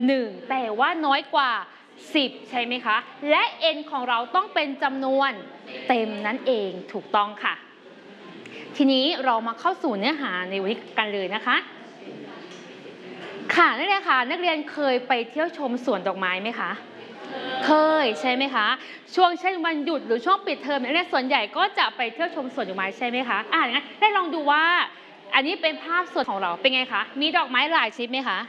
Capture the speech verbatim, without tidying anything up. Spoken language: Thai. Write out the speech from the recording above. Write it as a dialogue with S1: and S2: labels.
S1: หนึ่ง แต่ว่าน้อยกว่า สิบ ใช่ไหมคะ และ n ของเราต้องเป็นจำนวนเต็มนั่นเองถูกต้องค่ะ ทีนี้เรามาเข้าสู่เนื้อหาในวันนี้กันเลยนะคะ ค่ะนักเรียนคะนักเรียนเคยไปเที่ยวชมสวนดอกไม้ไหมคะ เคยใช่ไหมคะ ช่วงเช่นวันหยุดหรือช่วงปิดเทอมนักเรียนส่วนใหญ่ก็จะไปเที่ยวชมสวนดอกไม้ใช่ไหมคะอ่างั้นได้ลองดูว่าอันนี้เป็นภาพสวนของเราเป็นไงคะมีดอกไม้หลายชนิดไหมคะ